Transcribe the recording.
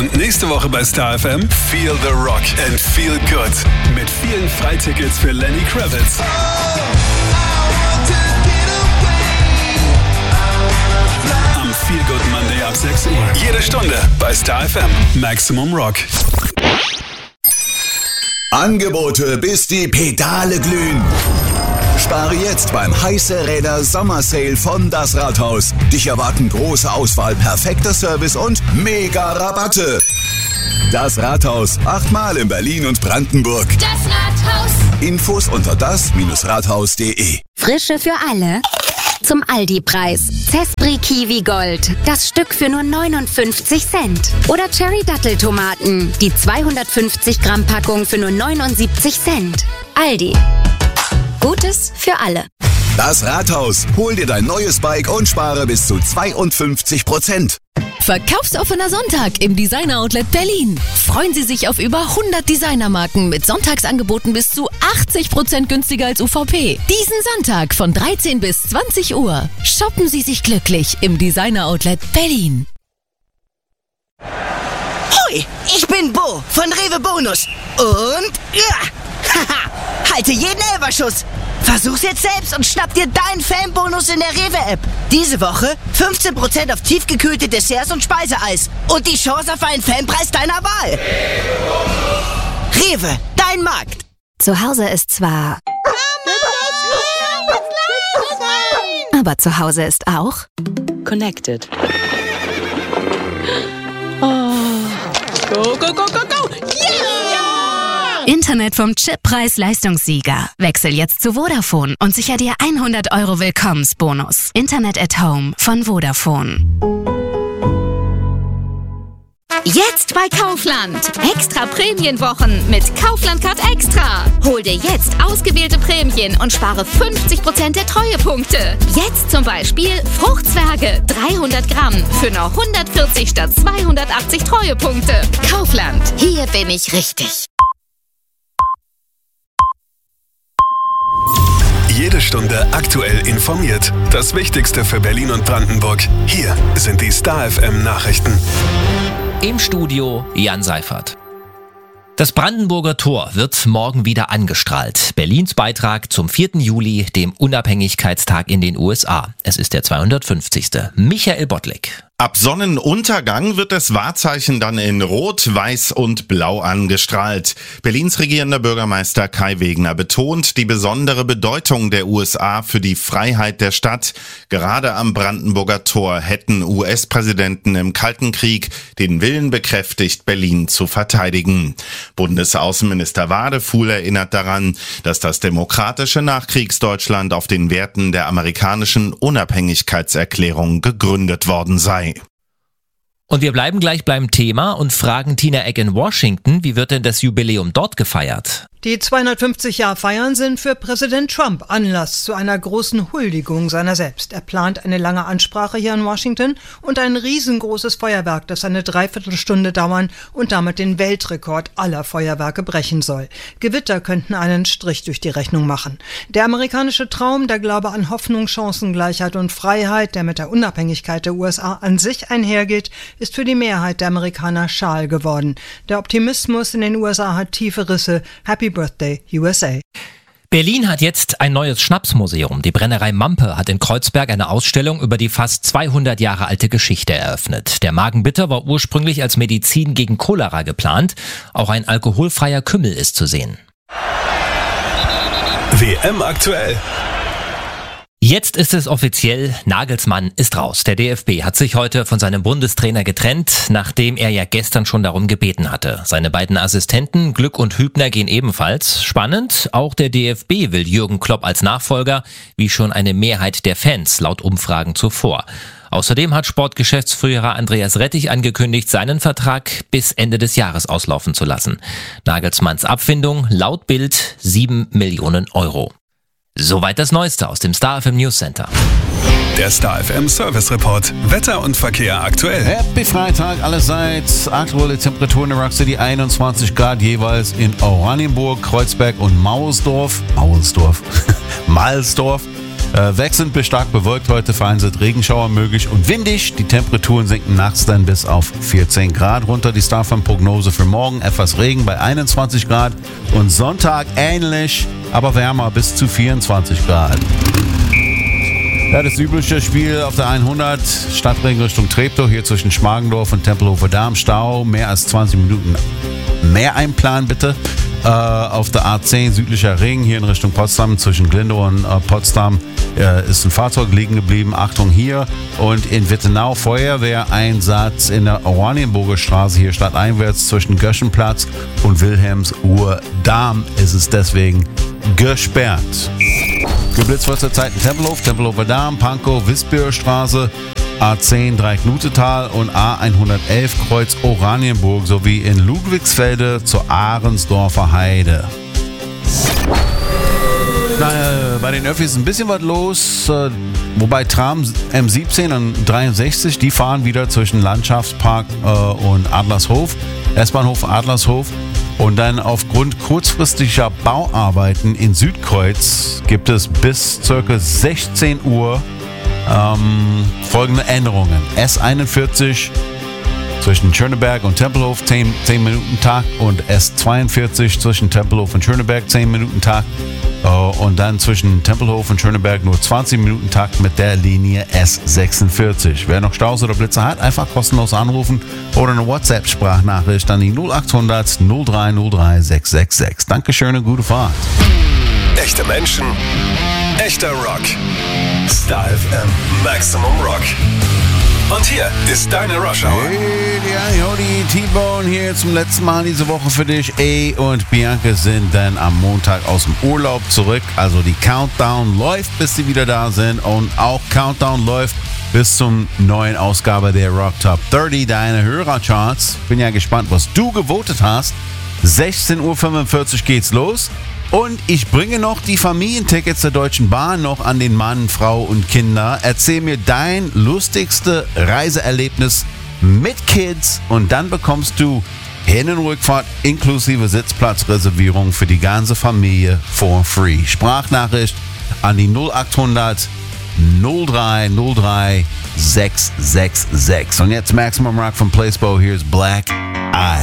Und nächste Woche bei Star FM Feel the Rock and Feel Good. Mit vielen Freitickets für Lenny Kravitz. Am Feel Good Monday ab 6 Uhr. Jede Stunde bei Star FM. Maximum Rock. Angebote, bis die Pedale glühen. Spare jetzt beim Heiße Räder Sommersale von Das Rathaus. Dich erwarten große Auswahl, perfekter Service und mega Rabatte. Das Rathaus, 8-mal in Berlin und Brandenburg. Das Rathaus. Infos unter das-rathaus.de. Frische für alle. Zum Aldi-Preis. Zespri Kiwi Gold. Das Stück für nur 59 Cent. Oder Cherry Datteltomaten. Die 250 Gramm Packung für nur 79 Cent. Aldi. Gutes für alle. Das Rathaus. Hol dir dein neues Bike und spare bis zu 52%. Verkaufsoffener Sonntag im Designer-Outlet Berlin. Freuen Sie sich auf über 100 Designermarken mit Sonntagsangeboten bis zu 80% günstiger als UVP. Diesen Sonntag von 13 bis 20 Uhr. Shoppen Sie sich glücklich im Designer-Outlet Berlin. Hoi, ich bin Bo von Rewe Bonus. Und halte jeden Elferschuss. Versuch's jetzt selbst und schnapp dir deinen Fanbonus in der Rewe-App. Diese Woche 15% auf tiefgekühlte Desserts und Speiseeis. Und die Chance auf einen Fanpreis deiner Wahl. Rewe, dein Markt. Zu Hause ist zwar... aber zu Hause ist auch... Connected. Oh. Go, go, go, go, go! Yeah! Internet vom Chip-Preis-Leistungssieger. Wechsel jetzt zu Vodafone und sicher dir 100 € Willkommensbonus. Internet at Home von Vodafone. Jetzt bei Kaufland. Extra Prämienwochen mit Kaufland Card Extra. Hol dir jetzt ausgewählte Prämien und spare 50% der Treuepunkte. Jetzt zum Beispiel Fruchtzwerge 300 Gramm für nur 140 statt 280 Treuepunkte. Kaufland. Hier bin ich richtig. Jede Stunde aktuell informiert. Das Wichtigste für Berlin und Brandenburg. Hier sind die Star FM Nachrichten. Im Studio Jan Seifert. Das Brandenburger Tor wird morgen wieder angestrahlt. Berlins Beitrag zum 4. Juli, dem Unabhängigkeitstag in den USA. Es ist der 250. Michael Bottlik. Ab Sonnenuntergang wird das Wahrzeichen dann in Rot, Weiß und Blau angestrahlt. Berlins regierender Bürgermeister Kai Wegner betont die besondere Bedeutung der USA für die Freiheit der Stadt. Gerade am Brandenburger Tor hätten US-Präsidenten im Kalten Krieg den Willen bekräftigt, Berlin zu verteidigen. Bundesaußenminister Wadefuhl erinnert daran, dass das demokratische Nachkriegsdeutschland auf den Werten der amerikanischen Unabhängigkeitserklärung gegründet worden sei. Und wir bleiben gleich beim Thema und fragen Tina Eck in Washington, wie wird denn das Jubiläum dort gefeiert? Die 250-Jahr-Feiern sind für Präsident Trump Anlass zu einer großen Huldigung seiner selbst. Er plant eine lange Ansprache hier in Washington und ein riesengroßes Feuerwerk, das eine Dreiviertelstunde dauern und damit den Weltrekord aller Feuerwerke brechen soll. Gewitter könnten einen Strich durch die Rechnung machen. Der amerikanische Traum, der Glaube an Hoffnung, Chancengleichheit und Freiheit, der mit der Unabhängigkeit der USA an sich einhergeht, ist für die Mehrheit der Amerikaner schal geworden. Der Optimismus in den USA hat tiefe Risse. Happy Birthday, USA. Berlin hat jetzt ein neues Schnapsmuseum. Die Brennerei Mampe hat in Kreuzberg eine Ausstellung über die fast 200 Jahre alte Geschichte eröffnet. Der Magenbitter war ursprünglich als Medizin gegen Cholera geplant. Auch ein alkoholfreier Kümmel ist zu sehen. WM aktuell. Jetzt ist es offiziell, Nagelsmann ist raus. Der DFB hat sich heute von seinem Bundestrainer getrennt, nachdem er ja gestern schon darum gebeten hatte. Seine beiden Assistenten, Glück und Hübner, gehen ebenfalls. Spannend, auch der DFB will Jürgen Klopp als Nachfolger, wie schon eine Mehrheit der Fans laut Umfragen zuvor. Außerdem hat Sportgeschäftsführer Andreas Rettich angekündigt, seinen Vertrag bis Ende des Jahres auslaufen zu lassen. Nagelsmanns Abfindung laut Bild 7 Millionen €. Soweit das Neueste aus dem Star FM News Center. Der Star FM Service Report. Wetter und Verkehr aktuell. Happy Freitag allerseits. Aktuelle Temperaturen in der Rock City 21 Grad jeweils in Oranienburg, Kreuzberg und Malsdorf. Wechselnd bis stark bewölkt heute, vereinzelt Regenschauer möglich und windig. Die Temperaturen sinken nachts dann bis auf 14 Grad runter. Die Starfam-Prognose für morgen etwas Regen bei 21 Grad und Sonntag ähnlich, aber wärmer bis zu 24 Grad. Ja, das übliche Spiel auf der 100, Stadtring Richtung Treptow, hier zwischen Schmargendorf und Tempelhofer Damm, Stau, mehr als 20 Minuten mehr einplanen bitte. Auf der A10 südlicher Ring, hier in Richtung Potsdam, zwischen Glindow und Potsdam, ist ein Fahrzeug liegen geblieben. Achtung hier. Und in Wittenau Feuerwehreinsatz in der Oranienburger Straße, hier stadteinwärts zwischen Göschenplatz und Wilhelmsuhr-Damm ist es deswegen gesperrt. Geblitzt wird zurzeit in Tempelhofer Damm, Pankow, Wiesbierstraße, A10 Dreiecknutetal und A111 Kreuz Oranienburg sowie in Ludwigsfelde zur Ahrensdorfer Heide. Bei den Öffis ist ein bisschen was los, wobei Tram M17 und 63, die fahren wieder zwischen Landschaftspark und Adlershof, S-Bahnhof Adlershof. Und dann aufgrund kurzfristiger Bauarbeiten in Südkreuz gibt es bis ca. 16 Uhr folgende Änderungen. S41 zwischen Schöneberg und Tempelhof 10 Minuten Takt und S42 zwischen Tempelhof und Schöneberg 10 Minuten Takt und dann zwischen Tempelhof und Schöneberg nur 20 Minuten Takt mit der Linie S46. Wer noch Staus oder Blitzer hat, einfach kostenlos anrufen oder eine WhatsApp-Sprachnachricht an die 0800 0303 666. Dankeschön und gute Fahrt. Echte Menschen, echter Rock. Star FM Maximum Rock. Und hier ist deine Rush Hour. Hey, die T-Bone hier zum letzten Mal diese Woche für dich. Und Bianca sind dann am Montag aus dem Urlaub zurück. Also die Countdown läuft, bis sie wieder da sind. Und auch Countdown läuft bis zum neuen Ausgabe der Rock Top 30, deine Hörercharts. Bin ja gespannt, was du gewotet hast. 16:45 Uhr geht's los. Und ich bringe noch die Familientickets der Deutschen Bahn noch an den Mann, Frau und Kinder. Erzähl mir dein lustigste Reiseerlebnis mit Kids und dann bekommst du Hin- und Rückfahrt inklusive Sitzplatzreservierung für die ganze Familie for free. Sprachnachricht an die 0800 0303 666. Und jetzt Maximum Rock von Placebo. Here's Black Eye.